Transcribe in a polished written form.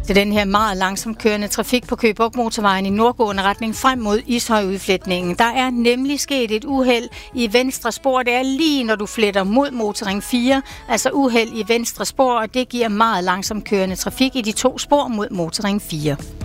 Til den her meget langsomt kørende trafik på Køge Bugt Motorvejen i nordgående retning frem mod Ishøj-udfletningen. Der er nemlig sket et uheld i venstre spor. Det er lige når du fletter mod Motorring 4, altså uheld i venstre spor, og det giver meget langsomt kørende trafik i de 2 spor mod Motorring 4.